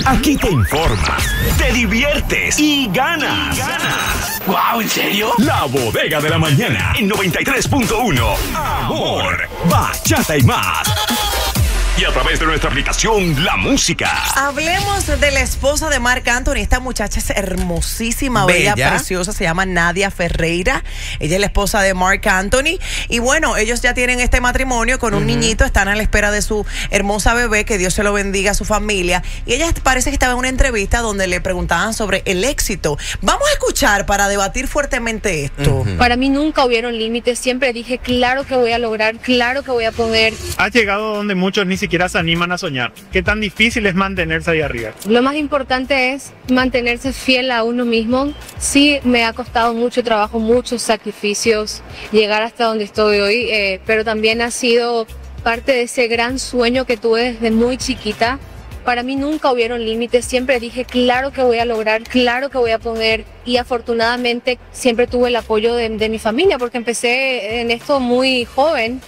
Aquí te informas, te diviertes y ganas. ¡Wow! ¿En serio? La Bodega de la Mañana en 93.1. Amor, bachata y más. Y a través de nuestra aplicación La Música. Hablemos de la esposa de Marc Anthony. Esta muchacha es hermosísima, bella, preciosa. Se llama Nadia Ferreira. Ella es la esposa de Marc Anthony. Y bueno, ellos ya tienen este matrimonio con un niñito. Están a la espera de su hermosa bebé. Que Dios se lo bendiga a su familia. Y ella parece que estaba en una entrevista donde le preguntaban sobre el éxito. Vamos a escuchar para debatir fuertemente esto. Para mí nunca hubieron límites. Siempre dije, claro que voy a lograr, claro que voy a poder. Has llegado donde muchos ni siquiera se animan a soñar. ¿Qué tan difícil es mantenerse ahí arriba? Lo más importante es mantenerse fiel a uno mismo. Sí, me ha costado mucho trabajo, muchos sacrificios llegar hasta donde estoy hoy, pero también ha sido parte de ese gran sueño que tuve desde muy chiquita. Para mí nunca hubieron límites, siempre dije, claro que voy a lograr, claro que voy a poder, y afortunadamente siempre tuve el apoyo de mi familia, porque empecé en esto muy joven.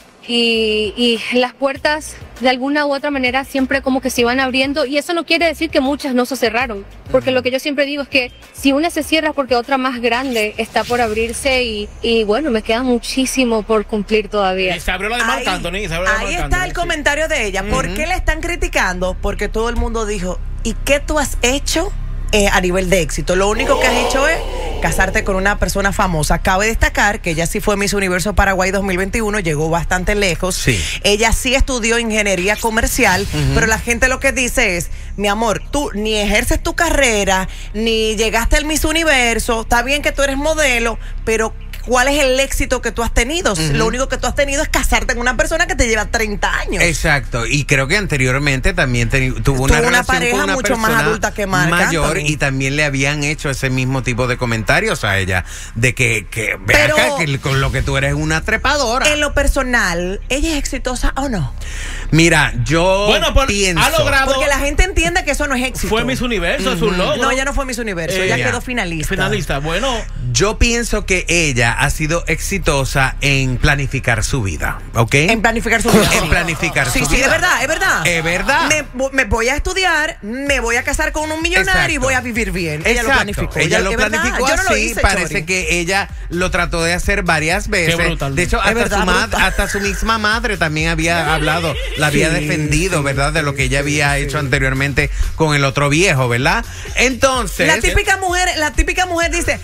Y las puertas de alguna u otra manera siempre como que se iban abriendo, y eso no quiere decir que muchas no se cerraron, porque lo que yo siempre digo es que si una se cierra es porque otra más grande está por abrirse, y bueno, me queda muchísimo por cumplir todavía. Se abrió la de Marc Anthony. Ahí está el comentario de ella. ¿Por qué le están criticando? Porque todo el mundo dijo, ¿y qué tú has hecho a nivel de éxito? Lo único que has hecho es casarte con una persona famosa. Cabe destacar que ella sí fue Miss Universo Paraguay 2021, llegó bastante lejos. Sí. Ella sí estudió ingeniería comercial, pero la gente lo que dice es, mi amor, tú ni ejerces tu carrera, ni llegaste al Miss Universo, está bien que tú eres modelo, pero ¿cuál es el éxito que tú has tenido? Lo único que tú has tenido es casarte con una persona que te lleva 30 años. Exacto, y creo que anteriormente también tuvo una relación pareja con una mucho más persona adulta que Marc mayor, Anthony. y también le habían hecho ese mismo tipo de comentarios a ella, de que Pero, acá, que con lo que tú eres una trepadora. En lo personal, ¿ella es exitosa o no? Mira, yo pienso... ha logrado... Porque la gente entiende que eso no es éxito. Fue Miss Universo, es un logro. No, ella no fue Miss Universo, ella quedó finalista. Finalista, bueno. Yo pienso que ella ha sido exitosa en planificar su vida, ¿ok? En planificar su vida. En planificar su vida. Sí, es verdad, es verdad. Es verdad. Me voy a estudiar, me voy a casar con un millonario y voy a vivir bien. Ella lo planificó. Ella lo es verdad. planificó Yo no lo así, hice, parece Chori. que ella lo trató de hacer varias veces. Qué brutal. De hecho, hasta su misma madre también había hablado, la había defendido, ¿verdad? De lo que ella había hecho anteriormente con el otro viejo, ¿verdad? Entonces... La típica mujer dice,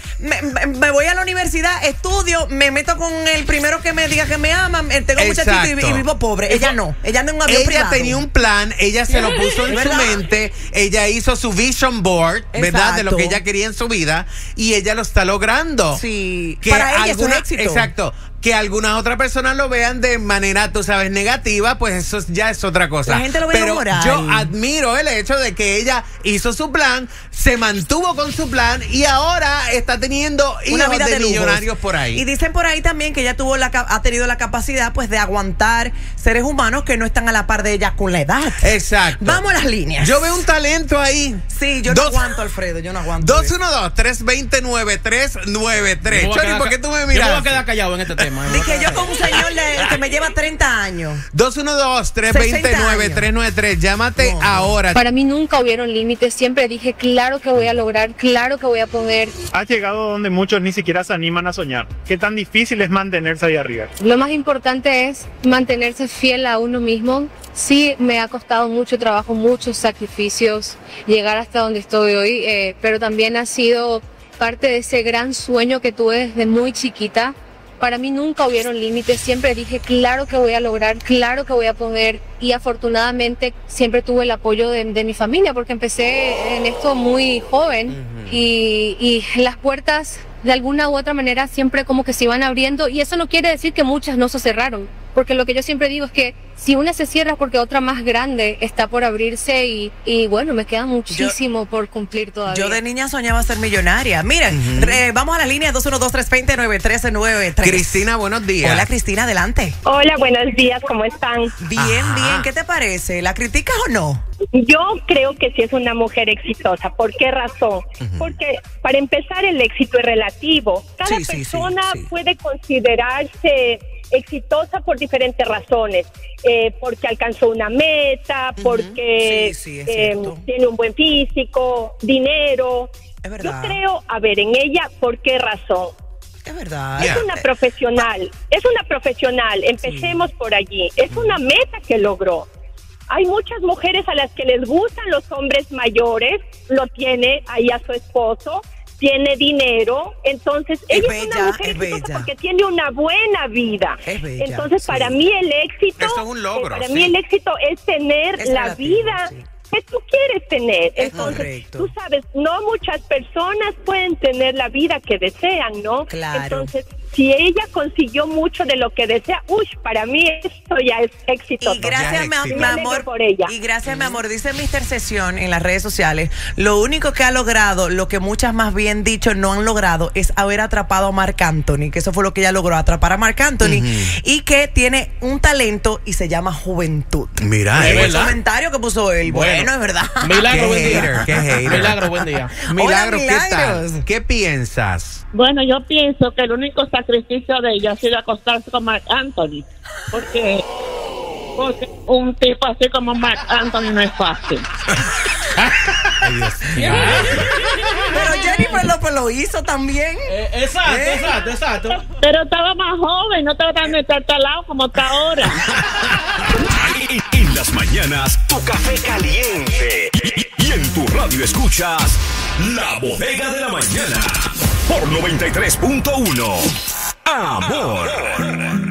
me voy a la universidad, estudio, me meto con el primero que me diga que me ama, tengo muchachito y vivo pobre. Ella no anda en un avión privado. Ella tenía un plan, ella se lo puso en su mente, ella hizo su vision board, ¿verdad? De lo que ella quería en su vida, y ella lo está logrando. Sí, que para ella eso es éxito. Exacto. Que algunas otras personas lo vean de manera, tú sabes, negativa, pues eso ya es otra cosa. La gente lo ve Pero moral. yo admiro el hecho de que ella hizo su plan, se mantuvo con su plan y ahora está teniendo una hijos vida de lujos. millonarios por ahí. Y dicen por ahí también que ella ha tenido la capacidad pues de aguantar seres humanos que no están a la par de ella con la edad. Exacto. Vamos a las líneas. Yo veo un talento ahí. Sí, yo no aguanto, Alfredo, yo no aguanto. 212-320-9393. Chori, ¿por qué tú me miras? Yo me voy a quedar callado en este tema. Dije yo con un señor que me lleva 30 años. 212-320-9393. Llámate ahora. Para mí nunca hubieron límites, siempre dije, claro que voy a lograr, claro que voy a poder. Has llegado donde muchos ni siquiera se animan a soñar. ¿Qué tan difícil es mantenerse ahí arriba? Lo más importante es mantenerse fiel a uno mismo. Sí, me ha costado mucho trabajo, muchos sacrificios llegar hasta donde estoy hoy, pero también ha sido parte de ese gran sueño que tuve desde muy chiquita. Para mí nunca hubieron límites, siempre dije, claro que voy a lograr, claro que voy a poder, y afortunadamente siempre tuve el apoyo de mi familia, porque empecé en esto muy joven, y las puertas de alguna u otra manera siempre como que se iban abriendo, y eso no quiere decir que muchas no se cerraron, porque lo que yo siempre digo es que si una se cierra es porque otra más grande está por abrirse, y bueno, me queda muchísimo por cumplir todavía. Yo de niña soñaba ser millonaria. Miren, vamos a la línea 212-320-9393. Cristina, buenos días. Hola, Cristina, adelante. Hola, buenos días, ¿cómo están? Bien, bien, ¿qué te parece? ¿La criticas o no? Yo creo que sí es una mujer exitosa. ¿Por qué razón? Porque para empezar el éxito es relativo. Cada persona puede considerarse exitosa por diferentes razones, porque alcanzó una meta, porque tiene un buen físico, dinero. Es verdad. Yo creo, a ver, en ella, ¿por qué razón? Es verdad. Es una profesional, empecemos por allí, es una meta que logró. Hay muchas mujeres a las que les gustan los hombres mayores, lo tiene ahí a su esposo, tiene dinero, entonces ella es una mujer exitosa porque tiene una buena vida. Es bella, entonces para mí el éxito, eso es un logro, para mí el éxito es tener la vida que tú quieres tener. Entonces, tú sabes, no muchas personas pueden tener la vida que desean, ¿no? Claro. Entonces, si ella consiguió mucho de lo que desea, para mí eso ya es éxito. Y gracias, mi amor, por ella. Y gracias, mi amor, dice Mr. Sesión en las redes sociales, lo único que ha logrado, lo que muchas más bien dicho no han logrado, es haber atrapado a Marc Anthony, que eso fue lo que ella logró, atrapar a Marc Anthony, y que tiene un talento y se llama juventud. Mira, el comentario que puso él, bueno, es verdad. Milagro, buen día. Qué hater. Milagro, buen día. Milagro, Hola, ¿qué tal? ¿Qué piensas? Bueno, yo pienso que el único sacrificio de ella ha sido acostarse con Marc Anthony, porque un tipo así como Marc Anthony no es fácil. Ay, Dios mío. Pero Jennifer López lo hizo también. Exacto. Pero estaba más joven, no estaba tan talado como está ahora. En las mañanas, tu café caliente. Y en tu radio escuchas La Bodega de la Mañana. Por 93.1. Amor.